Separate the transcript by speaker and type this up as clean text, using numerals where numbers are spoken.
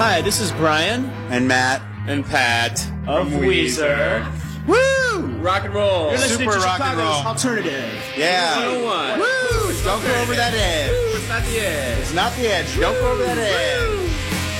Speaker 1: Hi, this is Brian
Speaker 2: and Matt
Speaker 1: and Pat of Weezer.
Speaker 2: Woo!
Speaker 1: Rock and roll.
Speaker 2: You're listening
Speaker 3: Super
Speaker 2: to
Speaker 3: rock and
Speaker 2: Chicago's
Speaker 3: roll.
Speaker 2: Alternative.
Speaker 1: Yeah. 101.
Speaker 2: Woo! Don't go over that edge.
Speaker 1: Woo, it's not the edge.
Speaker 2: It's not the edge. Don't go over that edge.